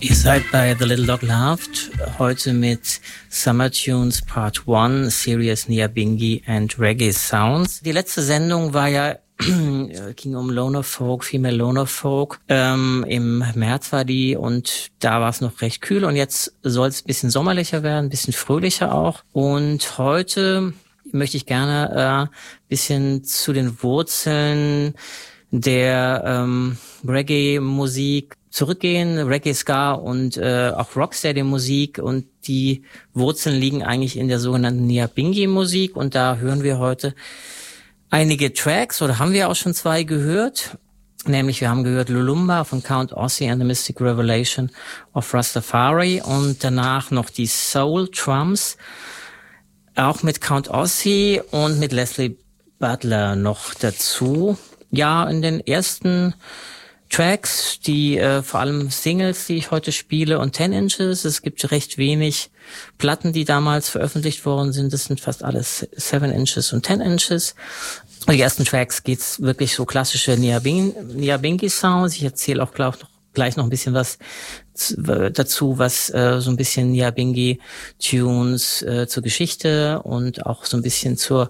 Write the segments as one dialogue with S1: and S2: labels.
S1: Ihr seid bei The Little Dog Loved, heute mit Summer Tunes Part 1, Serious Nyabinghi and Reggae Sounds. Die letzte Sendung war ja, ging um Loner Folk, Female Loner Folk. Im März war die und da war es noch recht kühl und jetzt soll es ein bisschen sommerlicher werden, ein bisschen fröhlicher auch. Und heute möchte ich gerne bisschen zu den Wurzeln der Reggae-Musik zurückgehen, Reggae, Ska und auch Rocksteady-Musik, und die Wurzeln liegen eigentlich in der sogenannten Nyabinghi-Musik, und da hören wir heute einige Tracks, oder haben wir auch schon zwei gehört, nämlich wir haben gehört Lulumba von Count Ossie and the Mystic Revelation of Rastafari und danach noch die Soul Drums, auch mit Count Ossie und mit Leslie Butler noch dazu. Ja, in den ersten Tracks, die vor allem Singles, die ich heute spiele, und 10 Inches. Es gibt recht wenig Platten, die damals veröffentlicht worden sind. Das sind fast alles 7 Inches und 10 Inches. Und die ersten Tracks geht's wirklich so klassische Nyabinghi-Sounds. Ich erzähle auch gleich noch ein bisschen was dazu, was so ein bisschen Nyabinghi-Tunes zur Geschichte und auch so ein bisschen zum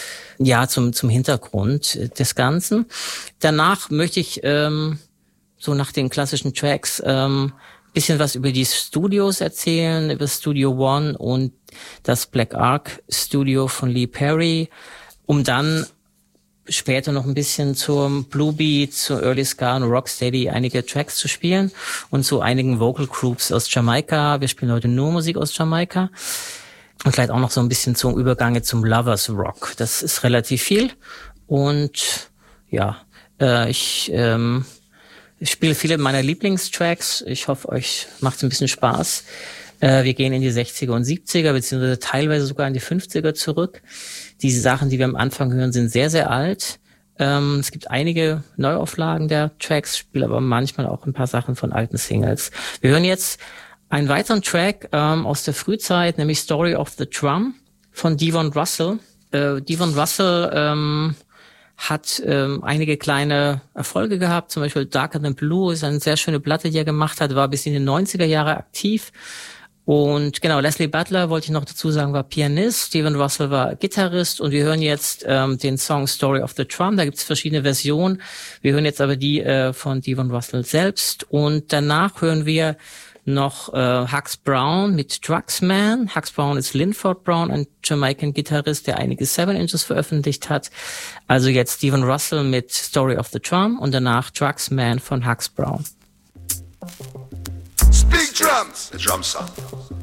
S1: Hintergrund des Ganzen. Danach möchte ich so nach den klassischen Tracks bisschen was über die Studios erzählen, über Studio One und das Black Ark Studio von Lee Perry, um dann später noch ein bisschen zum Bluebeat, zu Early Ska und Rocksteady einige Tracks zu spielen und zu einigen Vocal Groups aus Jamaika. Wir spielen heute nur Musik aus Jamaika. Und vielleicht auch noch so ein bisschen zum Übergange zum Lovers Rock. Das ist relativ viel. Und ja, ich spiele viele meiner Lieblingstracks. Ich hoffe, euch macht es ein bisschen Spaß. Wir gehen in die 60er und 70er, beziehungsweise teilweise sogar in die 50er zurück. Diese Sachen, die wir am Anfang hören, sind sehr, sehr alt. Es gibt einige Neuauflagen der Tracks, spiele aber manchmal auch ein paar Sachen von alten Singles. Wir hören jetzt einen weiteren Track aus der Frühzeit, nämlich Story of the Drum von Devon Russell. Devon Russell hat einige kleine Erfolge gehabt, zum Beispiel Darker Than Blue ist eine sehr schöne Platte, die er gemacht hat, war bis in den 90er Jahre aktiv. Und genau, Leslie Butler, wollte ich noch dazu sagen, war Pianist, Devon Russell war Gitarrist, und wir hören jetzt den Song Story of the Drum. Da gibt's verschiedene Versionen. Wir hören jetzt aber die von Devon Russell selbst, und danach hören wir noch Hux Brown mit Drugsman. Hux Brown ist Linford Brown, ein Jamaican-Gitarrist, der einige 7 Inches veröffentlicht hat. Also jetzt Devon Russell mit Story of the Drum und danach Drugsman von Hux Brown.
S2: Speak drums, the drum sound.